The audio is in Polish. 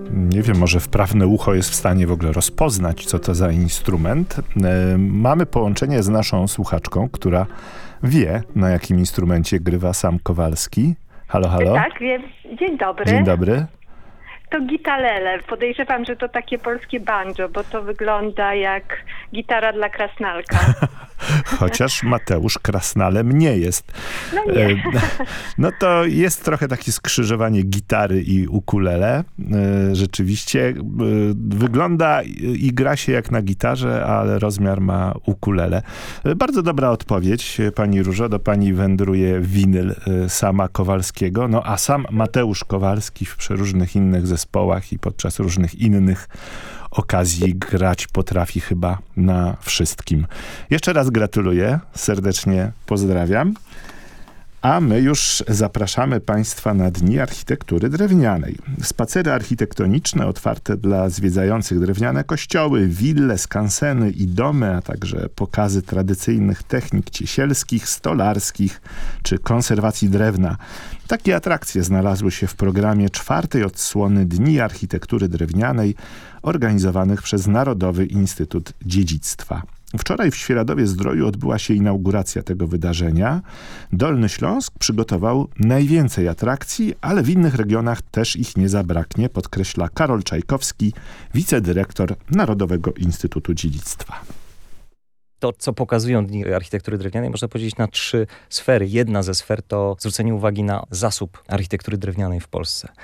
nie wiem, może wprawne ucho jest w stanie w ogóle rozpoznać, co to za instrument. Mamy połączenie z naszą słuchaczką, która wie, na jakim instrumencie grywa Sam Kowalski. Halo, halo? Tak, wiem. Dzień dobry. Dzień dobry. To gitalele. Podejrzewam, że to takie polskie banjo, bo to wygląda jak gitara dla krasnalka. Chociaż Mateusz krasnalem nie jest. No nie. No to jest trochę takie skrzyżowanie gitary i ukulele. Rzeczywiście wygląda i gra się jak na gitarze, ale rozmiar ma ukulele. Bardzo dobra odpowiedź, pani Różo. Do pani wędruje winyl Sama Kowalskiego. No a sam Mateusz Kowalski w przeróżnych innych zespołach i podczas różnych innych okazji grać potrafi chyba na wszystkim. Jeszcze raz gratuluję, serdecznie pozdrawiam. A my już zapraszamy Państwa na Dni Architektury Drewnianej. Spacery architektoniczne otwarte dla zwiedzających drewniane kościoły, wille, skanseny i domy, a także pokazy tradycyjnych technik ciesielskich, stolarskich czy konserwacji drewna. Takie atrakcje znalazły się w programie czwartej odsłony Dni Architektury Drewnianej organizowanych przez Narodowy Instytut Dziedzictwa. Wczoraj w Świeradowie-Zdroju odbyła się inauguracja tego wydarzenia. Dolny Śląsk przygotował najwięcej atrakcji, ale w innych regionach też ich nie zabraknie, podkreśla Karol Czajkowski, wicedyrektor Narodowego Instytutu Dziedzictwa. To, co pokazują Dni Architektury Drewnianej, można powiedzieć na 3 sfery. Jedna ze sfer to zwrócenie uwagi na zasób architektury drewnianej w Polsce.